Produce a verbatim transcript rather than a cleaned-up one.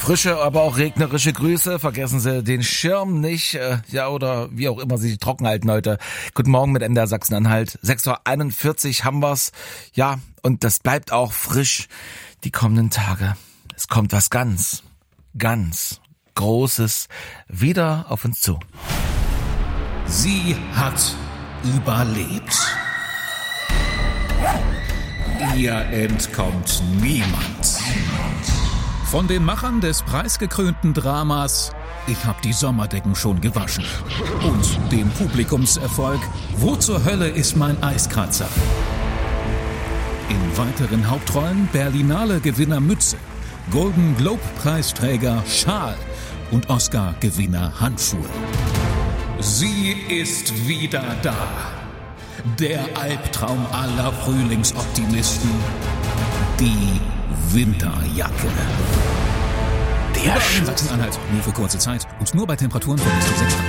Frische, aber auch regnerische Grüße. Vergessen Sie den Schirm nicht. Äh, ja, oder wie auch immer Sie sich trocken halten heute. Guten Morgen mit M D R Sachsen-Anhalt. sechs Uhr einundvierzig haben wir's. Ja, und das bleibt auch frisch die kommenden Tage. Es kommt was ganz, ganz Großes wieder auf uns zu. Sie hat überlebt. Ihr entkommt niemand. Von den Machern des preisgekrönten Dramas Ich hab die Sommerdecken schon gewaschen und dem Publikumserfolg Wo zur Hölle ist mein Eiskratzer? In weiteren Hauptrollen Berlinale-Gewinner Mütze, Golden Globe-Preisträger Schal und Oscar-Gewinner Handschuhe. Sie ist wieder da. Der Albtraum aller Frühlingsoptimisten. Die Winterjacke. Der Sachsen-Anhalt nur für kurze Zeit und nur bei Temperaturen von bis zu sechs Grad.